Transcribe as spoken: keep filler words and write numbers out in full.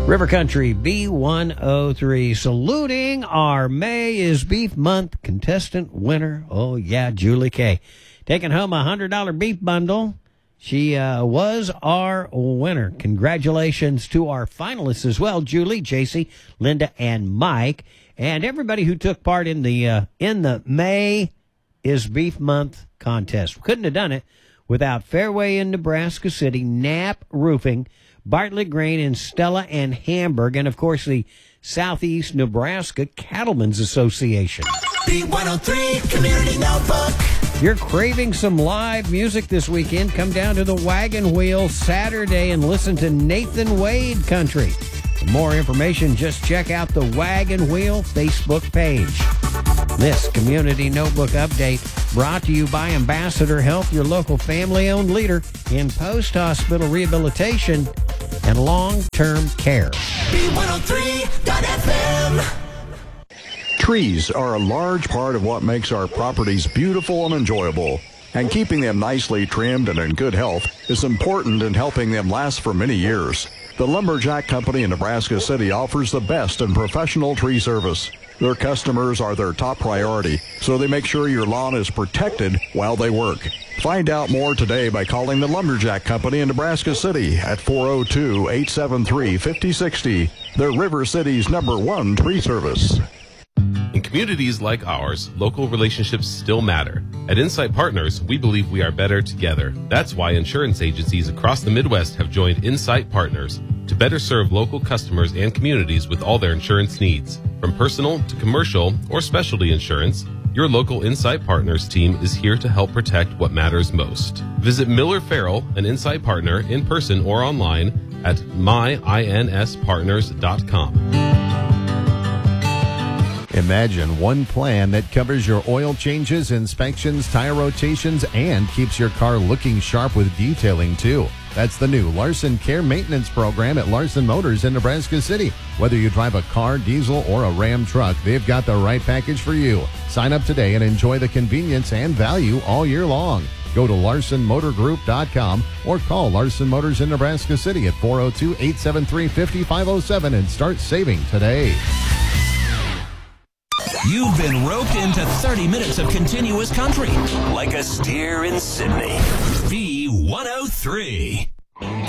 River Country B one oh three, saluting our May is Beef Month contestant winner. Oh, yeah, Julie K. Taking home a one hundred dollars beef bundle. She uh, was our winner. Congratulations to our finalists as well, Julie, J C, Linda, and Mike, and everybody who took part in the uh, in the May is Beef Month contest. We couldn't have done it without Fairway in Nebraska City, Knapp Roofing, Bartlett Grain in Stella and Hamburg, and, of course, the Southeast Nebraska Cattlemen's Association. B one oh three Community Notebook. You're craving some live music this weekend? Come down to the Wagon Wheel Saturday and listen to Nathan Wade Country. For more information, just check out the Wagon Wheel Facebook page. This Community Notebook update brought to you by Ambassador Health, your local family-owned leader in post-hospital rehabilitation and long-term care. B one oh three dot F M. Trees are a large part of what makes our properties beautiful and enjoyable, and keeping them nicely trimmed and in good health is important in helping them last for many years. The Lumberjack Company in Nebraska City offers the best in professional tree service. Their customers are their top priority, so they make sure your lawn is protected while they work. Find out more today by calling the Lumberjack Company in Nebraska City at four oh two, eight seven three, five oh six oh. They're River City's number one tree service. In communities like ours, local relationships still matter. At Insight Partners, we believe we are better together. That's why insurance agencies across the Midwest have joined Insight Partners to better serve local customers and communities with all their insurance needs. From personal to commercial or specialty insurance, your local Insight Partners team is here to help protect what matters most. Visit Miller Farrell, an Insight Partner, in person or online at my ins partners dot com. Imagine one plan that covers your oil changes, inspections, tire rotations, and keeps your car looking sharp with detailing, too. That's the new Larson Care Maintenance Program at Larson Motors in Nebraska City. Whether you drive a car, diesel, or a Ram truck, they've got the right package for you. Sign up today and enjoy the convenience and value all year long. Go to larson motor group dot com or call Larson Motors in Nebraska City at four oh two, eight seven three, five five oh seven and start saving today. You've been roped into thirty minutes of continuous country, like a steer in Sydney. B one oh three.